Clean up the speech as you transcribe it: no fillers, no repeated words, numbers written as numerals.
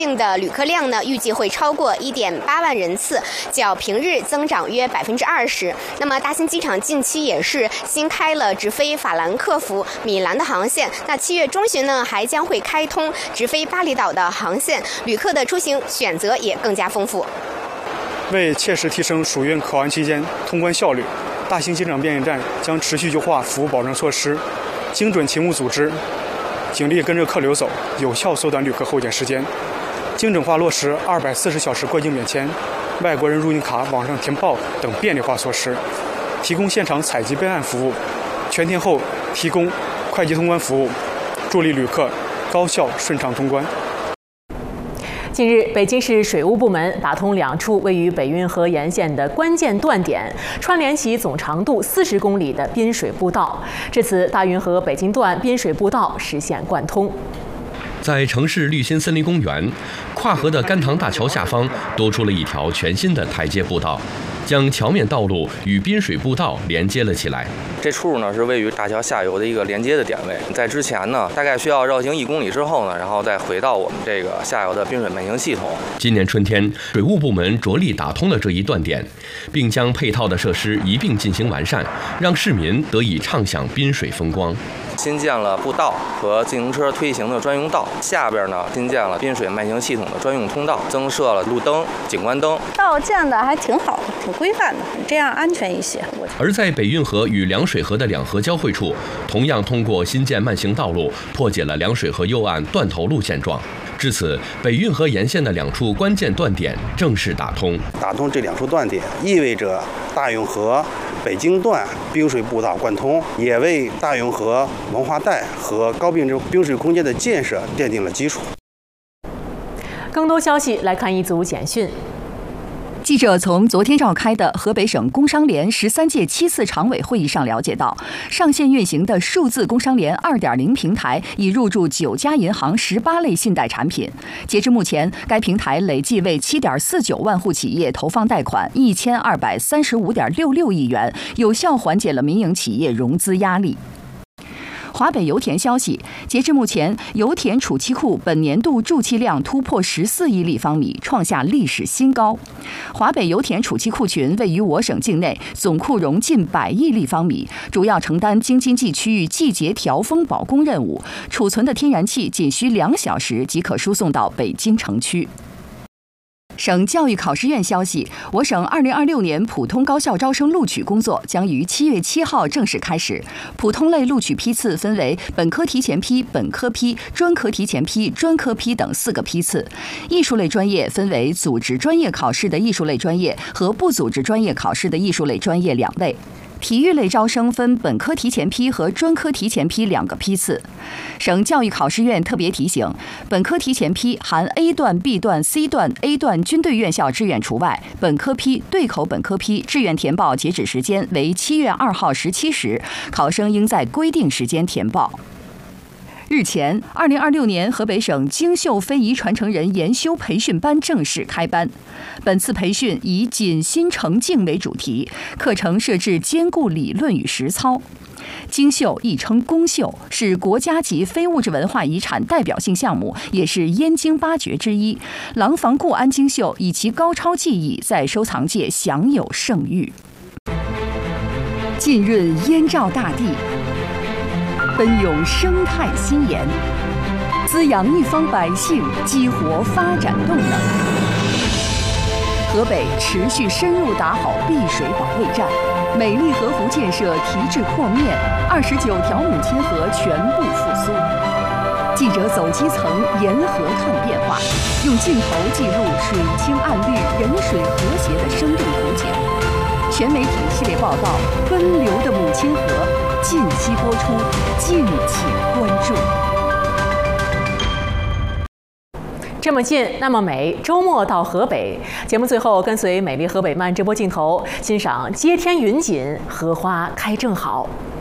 的旅客量呢，预计会超过1.8万人次，较平日增长约20%。那么大兴机场近期也是新开了直飞法兰克福、米兰的航线。那7月中旬呢，还将会开通直飞巴厘岛的航线，旅客的出行选择也更加丰富。 为切实提升暑运口岸期间通关效率，大兴机场边检站将持续优化服务保证措施，精准勤务组织，警力跟着客流走，有效缩短旅客候检时间。精准化落实240小时过境免签、外国人入境卡网上填报等便利化措施，提供现场采集备案服务，全天候提供快捷通关服务，助力旅客高效顺畅通关。 近日，北京市水务部门打通2处位于北运河沿线的关键断点，串联起总长度40公里的滨水步道。至此，大运河北京段滨水步道实现贯通。 在城市绿心森林公园，跨河的甘棠大桥下方多出了一条全新的台阶步道，将桥面道路与滨水步道连接了起来。 这处呢是位于大桥下游的一个连接的点位，在之前呢大概需要绕行1公里之后呢，然后再回到我们这个下游的滨水慢行系统。 今年春天，水务部门着力打通了这一断点，并将配套的设施一并进行完善，让市民得以畅享滨水风光。 新建了步道和自行车推行的专用道，下边呢新建了滨水慢行系统的专用通道，增设了路灯、景观灯。 道建的还挺好的，挺规范的，这样安全一些。 而在北运河与凉水河的2河交汇处，同样通过新建慢行道路，破解了凉水河右岸断头路现状。至此，北运河沿线的2处关键断点正式打通。 打通这2处断点，意味着大运河北京段滨水步道贯通，也为大运河文化带和高滨水空间的建设奠定了基础。 更多消息来看一组简讯。 记者从昨天召开的河北省工商联13届7次常委会议上了解到，上线运行的数字工商联 2.0 平台已入驻9家银行18类信贷产品。截至目前，该平台累计为 7.49 万户企业投放贷款1235.66亿元，有效缓解了民营企业融资压力。华北油田消息，截至目前，油田储气库本年度注气量突破14亿立方米，创下历史新高。华北油田储气库群位于我省境内，总库容近100亿立方米，主要承担京津冀区域季节调峰保供任务。储存的天然气仅需2小时即可输送到北京城区。省教育考试院消息，我省2026年普通高校招生录取工作将于7月7号正式开始。普通类录取批次分为本科提前批、本科批、专科提前批、专科批等4个批次。艺术类专业分为组织专业考试的艺术类专业和不组织专业考试的艺术类专业2类。体育类招生分本科提前批和专科提前批2个批次。省教育考试院特别提醒，本科提前批含 A 段、B 段、C 段、A 段军队院校志愿除外，本科批、对口本科批志愿填报截止时间为7月2号17时，考生应在规定时间填报。日前，2026年河北省京绣非遗传承人研修培训班正式开班。本次培训以锦心成境为主题，课程设置兼顾理论与实操。京绣亦称宫绣，是国家级非物质文化遗产代表性项目，也是燕京8绝之一。廊坊固安京绣以其高超技艺在收藏界享有盛誉。浸润燕赵大地，奔涌生态新颜，滋养一方百姓，激活发展动能。河北持续深入打好碧水保卫战，美丽河湖建设提质扩面，29条母亲河全部复苏。记者走基层，沿河看变化，用镜头记录水清岸绿、人水和谐的生动图景。全媒体系列报道《奔流的母亲河》近期播出，敬请关注。 这么近，那么美。周末到河北，节目最后跟随美丽河北慢直播镜头，欣赏接天云锦，荷花开正好。